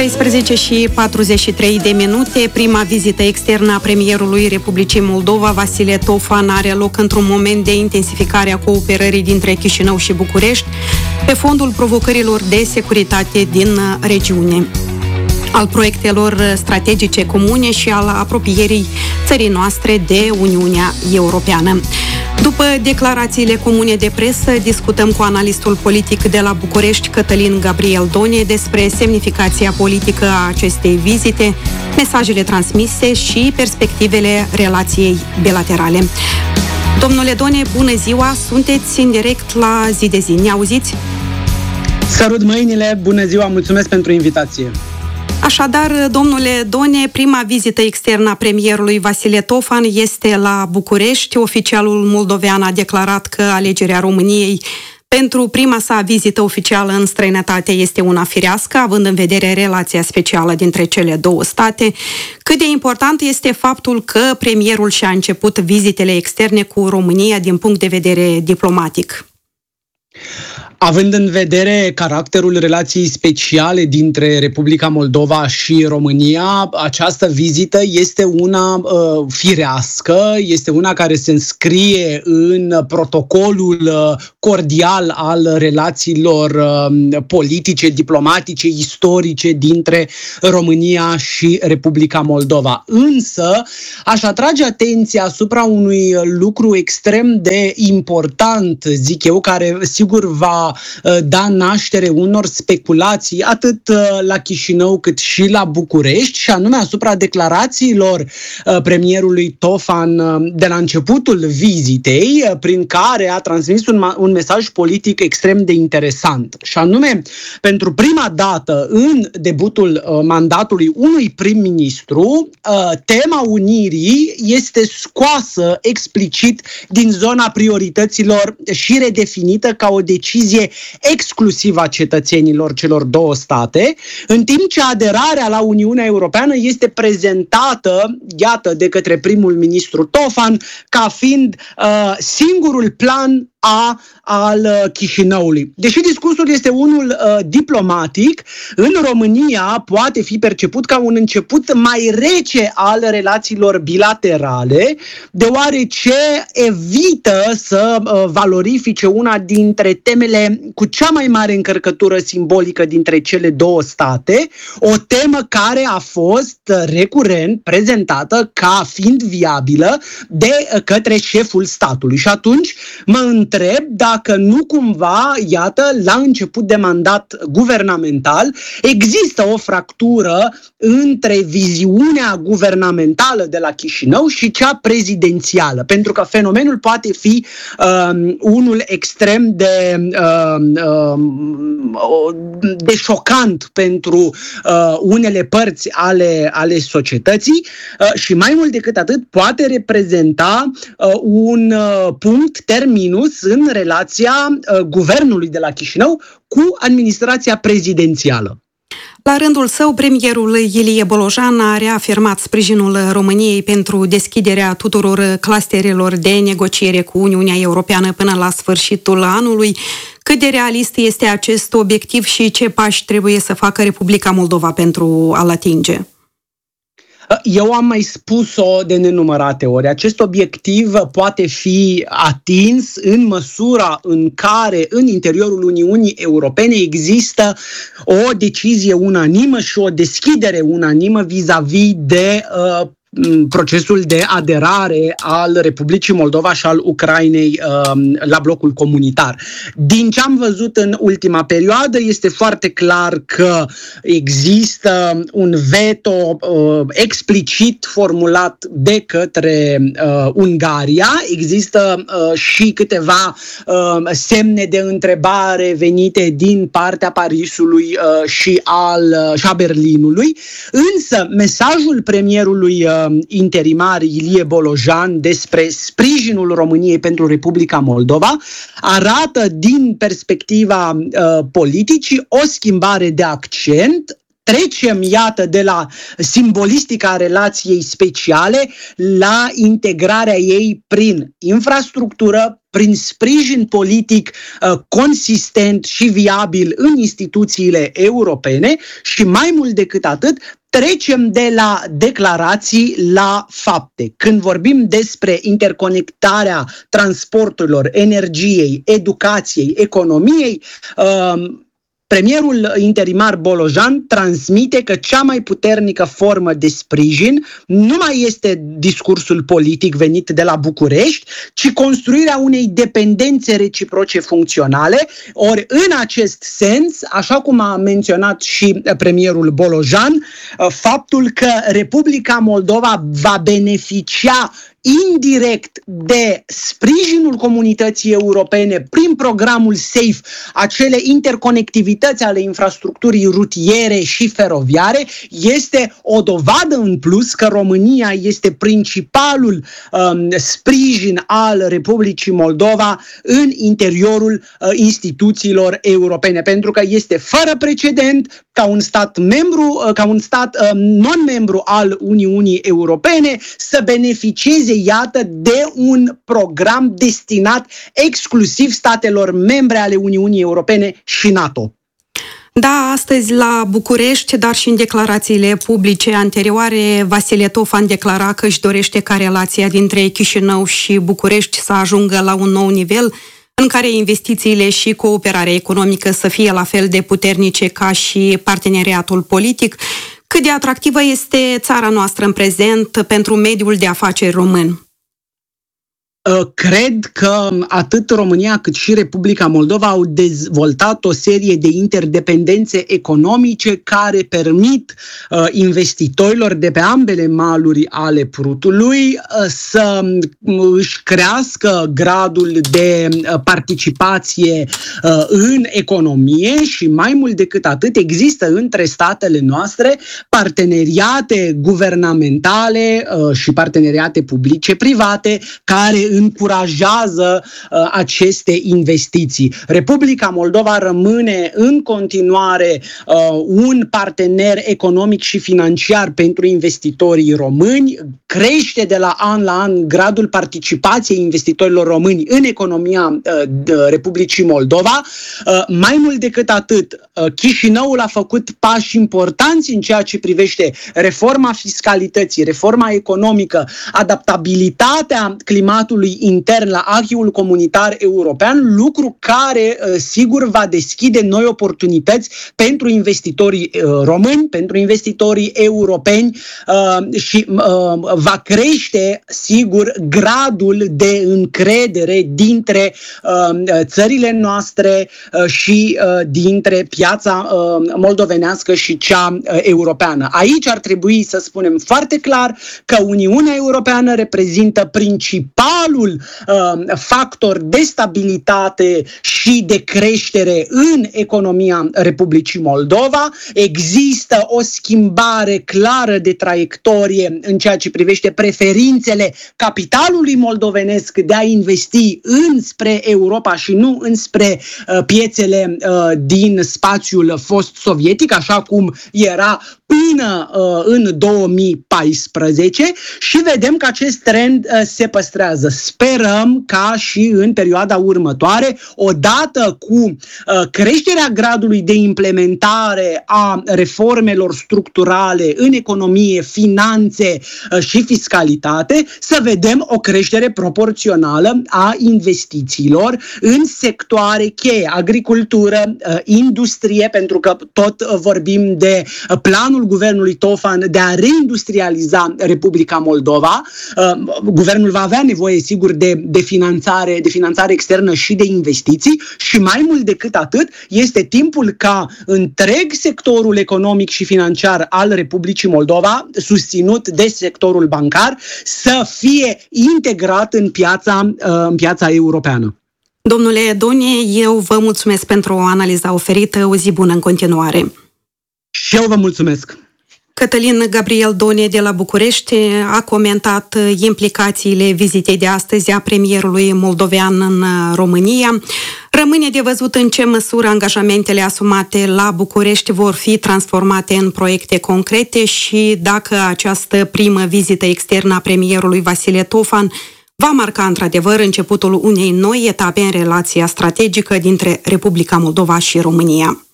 13:43. Prima vizită externă a premierului Republicii Moldova, Vasile Tofan, are loc într-un moment de intensificare a cooperării dintre Chișinău și București pe fondul provocărilor de securitate din regiune, al proiectelor strategice comune și al apropierii țării noastre de Uniunea Europeană. După declarațiile comune de presă, discutăm cu analistul politic de la București, Cătălin Gabriel Done, despre semnificația politică a acestei vizite, mesajele transmise și perspectivele relației bilaterale. Domnule Done, bună ziua! Sunteți în direct la Zi de Zi. Ne auziți? Sărut mâinile! Bună ziua! Mulțumesc pentru invitație! Așadar, domnule Done, prima vizită externă a premierului Vasile Tofan este la București. Oficialul moldovean a declarat că alegerea României pentru prima sa vizită oficială în străinătate este una firească, având în vedere relația specială dintre cele două state. Cât de important este faptul că premierul și-a început vizitele externe cu România din punct de vedere diplomatic? Având în vedere caracterul relației speciale dintre Republica Moldova și România, această vizită este una firească, este una care se înscrie în protocolul cordial al relațiilor politice, diplomatice, istorice dintre România și Republica Moldova. Însă, aș atrage atenția asupra unui lucru extrem de important, zic eu, care sigur va da naștere unor speculații atât la Chișinău cât și la București, și anume asupra declarațiilor premierului Tofan de la începutul vizitei, prin care a transmis un mesaj politic extrem de interesant. Și anume, pentru prima dată în debutul mandatului unui prim-ministru, tema unirii este scoasă explicit din zona priorităților și redefinită ca o decizie exclusiv a cetățenilor celor două state, în timp ce aderarea la Uniunea Europeană este prezentată, iată, de către primul ministru Tofan, ca fiind singurul plan al Chișinăului. Deși discursul este unul diplomatic, în România poate fi perceput ca un început mai rece al relațiilor bilaterale, deoarece evită să valorifice una dintre temele cu cea mai mare încărcătură simbolică dintre cele două state, o temă care a fost recurent prezentată ca fiind viabilă de către șeful statului. Și atunci mă întreb dacă nu cumva, iată, la început de mandat guvernamental, există o fractură între viziunea guvernamentală de la Chișinău și cea prezidențială, pentru că fenomenul poate fi unul extrem de șocant pentru unele părți ale societății și mai mult decât atât poate reprezenta un punct terminus în relația guvernului de la Chișinău cu administrația prezidențială. La rândul său, premierul Ilie Bolojan a reafirmat sprijinul României pentru deschiderea tuturor clusterelor de negociere cu Uniunea Europeană până la sfârșitul anului. Cât de realist este acest obiectiv și ce pași trebuie să facă Republica Moldova pentru a-l atinge? Eu am mai spus-o de nenumărate ori. Acest obiectiv poate fi atins în măsura în care în interiorul Uniunii Europene există o decizie unanimă și o deschidere unanimă vis-a-vis de procesul de aderare al Republicii Moldova și al Ucrainei la blocul comunitar. Din ce am văzut în ultima perioadă, este foarte clar că există un veto explicit formulat de către Ungaria. Există și câteva semne de întrebare venite din partea Parisului și a Berlinului. Însă, mesajul premierului interimar Ilie Bolojan despre sprijinul României pentru Republica Moldova arată din perspectiva politicii o schimbare de accent. Trecem, iată, de la simbolistica relației speciale la integrarea ei prin infrastructură, prin sprijin politic consistent și viabil în instituțiile europene și mai mult decât atât, trecem de la declarații la fapte. Când vorbim despre interconectarea transporturilor, energiei, educației, economiei, premierul interimar Bolojan transmite că cea mai puternică formă de sprijin nu mai este discursul politic venit de la București, ci construirea unei dependențe reciproce funcționale. Ori în acest sens, așa cum a menționat și premierul Bolojan, faptul că Republica Moldova va beneficia indirect de sprijinul comunității europene prin programul SAFE, acele interconectivități ale infrastructurii rutiere și feroviare, este o dovadă în plus că România este principalul sprijin al Republicii Moldova în interiorul instituțiilor europene, pentru că este fără precedent ca un stat non-membru al Uniunii Europene să beneficieze, iată, de un program destinat exclusiv statelor membre ale Uniunii Europene și NATO. Da, astăzi la București, dar și în declarațiile publice anterioare, Vasile Tofan declara că își dorește ca relația dintre Chișinău și București să ajungă la un nou nivel în care investițiile și cooperarea economică să fie la fel de puternice ca și parteneriatul politic. Cât de atractivă este țara noastră în prezent pentru mediul de afaceri român? Cred că atât România cât și Republica Moldova au dezvoltat o serie de interdependențe economice care permit investitorilor de pe ambele maluri ale Prutului să își crească gradul de participație în economie și mai mult decât atât există între statele noastre parteneriate guvernamentale și parteneriate publice-private care încurajează aceste investiții. Republica Moldova rămâne în continuare un partener economic și financiar pentru investitorii români, crește de la an gradul participației investitorilor români în economia Republicii Moldova. Mai mult decât atât, Chișinăul a făcut pași importanți în ceea ce privește reforma fiscalității, reforma economică, adaptabilitatea climatului intern la acquis-ul comunitar european, lucru care sigur va deschide noi oportunități pentru investitorii români, pentru investitorii europeni și va crește sigur gradul de încredere dintre țările noastre și dintre piața moldovenească și cea europeană. Aici ar trebui să spunem foarte clar că Uniunea Europeană reprezintă principalul factor de stabilitate și de creștere în economia Republicii Moldova. Există o schimbare clară de traiectorie în ceea ce privește preferințele capitalului moldovenesc de a investi înspre Europa și nu înspre piețele din spațiul fost sovietic, așa cum era până în 2014 și vedem că acest trend se păstrează. Sperăm ca și în perioada următoare, odată cu creșterea gradului de implementare a reformelor structurale în economie, finanțe și fiscalitate, să vedem o creștere proporțională a investițiilor în sectoare cheie, agricultură, industrie, pentru că tot vorbim de planul guvernului Tofan de a reindustrializa Republica Moldova. Guvernul va avea nevoie, sigur, de finanțare externă și de investiții și mai mult decât atât, este timpul ca întreg sectorul economic și financiar al Republicii Moldova, susținut de sectorul bancar, să fie integrat în piața europeană. Domnule Donie, eu vă mulțumesc pentru analiza oferită. O zi bună în continuare. Și eu vă mulțumesc. Cătălin Gabriel Donie de la București a comentat implicațiile vizitei de astăzi a premierului moldovean în România. Rămâne de văzut în ce măsură angajamentele asumate la București vor fi transformate în proiecte concrete și dacă această primă vizită externă a premierului Vasile Tofan va marca într-adevăr începutul unei noi etape în relația strategică dintre Republica Moldova și România.